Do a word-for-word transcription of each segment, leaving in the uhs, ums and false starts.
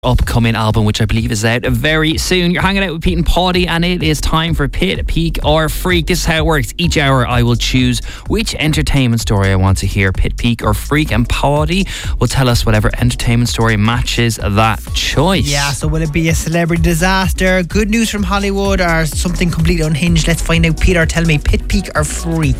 upcoming album, which I believe is out very soon. You're hanging out with Pete and Paddy, and it is time for Pit, Peak or Freak. This is how it works. Each hour I will choose which entertainment story I want to hear, Pit, Peak or Freak, and Paddy will tell us whatever entertainment story matches that choice. Yeah, so will it be a celebrity disaster, good news from Hollywood, or something completely unhinged? Let's find out. Peter, tell me, Pit, Peak or Freak?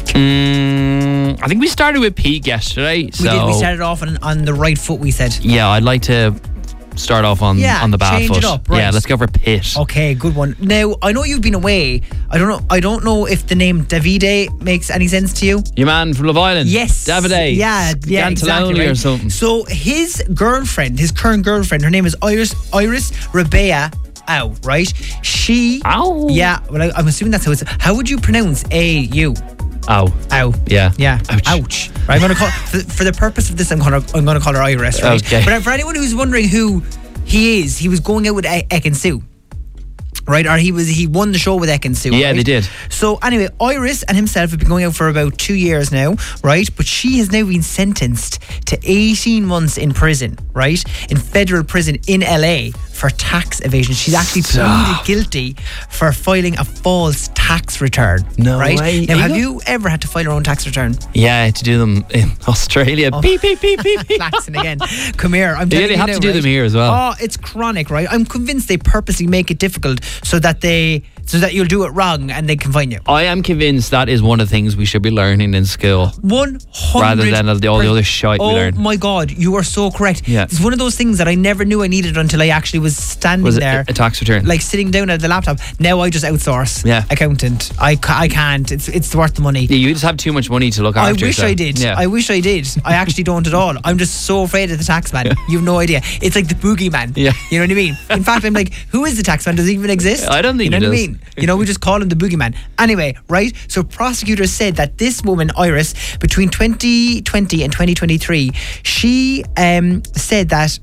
Mm, I think we started with Peak yesterday. So we did, we started off on, on the right foot, we said. Yeah, I'd like to start off on, yeah, on the bad change foot. It up, right. Yeah, let's go for Pit. Okay, good one. Now, I know you've been away. I don't know I don't know if the name Davide makes any sense to you. Your man from Love Island. Yes. Davide. Yeah, yeah, exactly, right? Or something. So his girlfriend, his current girlfriend, her name is Iris Iris Rebea Au, right? She Ow. Yeah, well I, I'm assuming that's how it's. How would you pronounce A U? Ow. Ow. Yeah. Yeah. Ouch. Ouch. Right, I'm gonna call for, for the purpose of this. I'm gonna I'm gonna call her Iris. Right. Okay. But for anyone who's wondering who he is, he was going out with e- Ekin-Su. Right, or he was he won the show with Ekin-Su. Yeah, right? they did. So anyway, Iris and himself have been going out for about two years now, right? But she has now been sentenced to eighteen months in prison, right? In federal prison in L A for tax evasion. She's actually pleaded guilty for filing a false tax return. No right? way. Now, You have got- you ever had to file your own tax return? Yeah, to do them in Australia. Oh. Beep, beep, beep, beep, beep. Klaxon again. Come here. I'm Yeah, telling they you have now, to do right? them here as well. Oh, it's chronic, right? I'm convinced they purposely make it difficult so that they so that you'll do it wrong and they can find you. I am convinced that is one of the things we should be learning in school. One hundred Rather than all the other shite we Oh learn. my God, you are so correct. Yeah. It's one of those things that I never knew I needed until I actually was standing Was it there. a tax return? Like sitting down at the laptop. Now I just outsource. Yeah. Accountant. I, ca- I can't. It's it's worth the money. Yeah, you just have too much money to look I after. wish so, I did. Yeah. I wish I did. I actually don't at all. I'm just so afraid of the tax man. You've no idea. It's like the boogeyman. Yeah. You know what I mean? In fact, I'm like, who is the tax man? Does he even exist? I don't think you know he what does. I mean? You know, we just call him the boogeyman. Anyway, right? So prosecutors said that this woman, Iris, between twenty twenty and twenty twenty-three, she um, said that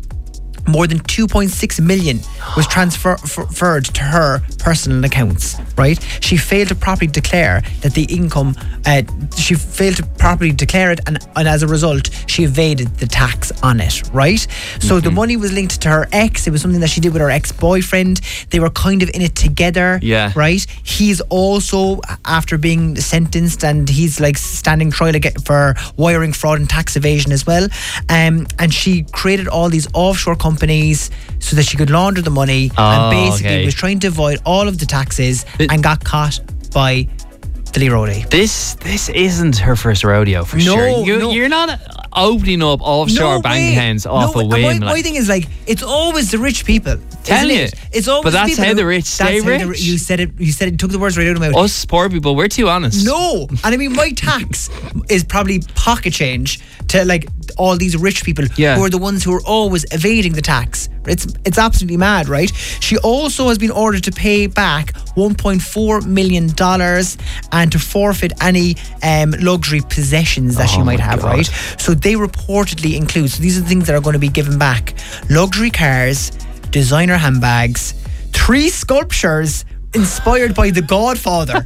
more than two point six million was transfer- transferred to her personal accounts, right? She failed to properly declare that the income, uh, she failed to properly declare it, and, and as a result, she evaded the tax on it, right? So Mm-hmm. the money was linked to her ex. It was something that she did with her ex-boyfriend. They were kind of in it together, Yeah. right? He's also, after being sentenced, and he's like standing trial again for wiring fraud and tax evasion as well. Um, and she created all these offshore companies so that she could launder the money, Oh, and basically okay. was trying to avoid all of the taxes It- and got caught by the Lee Roddy. This this isn't her first rodeo for No, sure. You, no. You're not opening up offshore No bank way. accounts off no, a and whim. My, my like- thing is like, it's always the rich people. Tell isn't you. it? It's always But the that's people how who- the rich stay that's how the- rich. you said it. You said it. Took the words right out of my mouth. Us poor people, we're too honest. No, and I mean my tax is probably pocket change to like all these rich people Yeah. who are the ones who are always evading the tax. It's it's absolutely mad, right? She also has been ordered to pay back one point four million dollars and to forfeit any um, luxury possessions that she Oh might my have, God. right? So they reportedly include. So these are the things that are going to be given back: luxury cars, designer handbags, three sculptures inspired by The Godfather.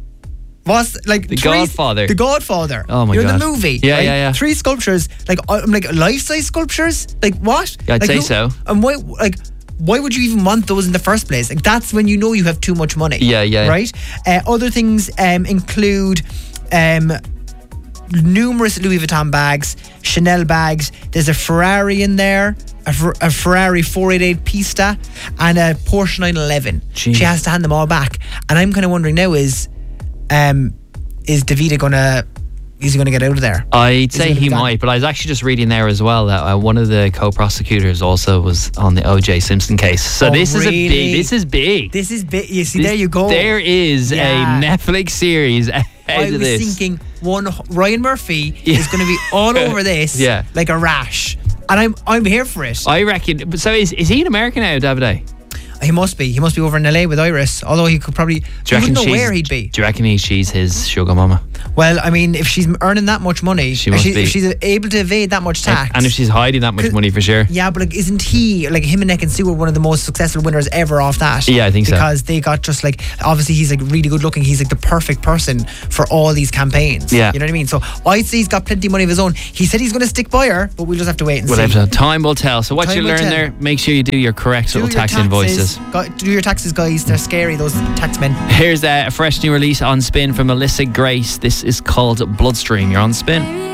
Was like The three- Godfather. The Godfather. Oh my you know God. the movie. Yeah, right? yeah, yeah. Three sculptures, like I'm like life-size sculptures. Like what? Yeah, I'd Like, say who- so. And why? Like why would you even want those in the first place? Like that's when you know you have too much money. Yeah, yeah. Right. Uh, other things um, include um, numerous Louis Vuitton bags, Chanel bags. There's a Ferrari in there. A, Fer- a Ferrari four eighty-eight Pista and a Porsche nine eleven. Jeez. She has to hand them all back. And I'm kind of wondering now is um, is Davide gonna is he gonna get out of there? I'd Is say gonna he be gone? might, but I was actually just reading there as well that uh, one of the co-prosecutors also was on the O J Simpson case. So Oh, this is a big. really? This is big. This is big. You see, This- there you go. There is Yeah. a Netflix series out I of was this. thinking one Ryan Murphy Yeah. is going to be all over this, Yeah. like a rash, and I'm I'm here for it. I reckon. But so is is he an American now, Davide? He must be. He must be over in L A with Iris. Although he could probably. Do you I reckon wouldn't know she's- where he'd be. Do you reckon he, she's his sugar mama? Well, I mean, if she's earning that much money, She if, must she, be. if she's able to evade that much tax, And if she's hiding that much 'Cause- money, for sure. yeah, but like, isn't he like him and Nick and Sue were one of the most successful winners ever off that? Yeah, I think so. Because they got just like obviously he's like really good looking. He's like the perfect person for all these campaigns. Yeah. you know what I mean. So I'd say he's got plenty of money of his own. He said he's going to stick by her, but we'll just have to wait and Well, see. have to- time will tell. So what Time you will learn tell. there, make sure you do your correct Do little your tax taxes. invoices. Gu- Do your taxes, guys. They're scary. Those tax men. Here's a fresh new release on Spin from Melissa Grace. This is called Bloodstream. You're on Spin.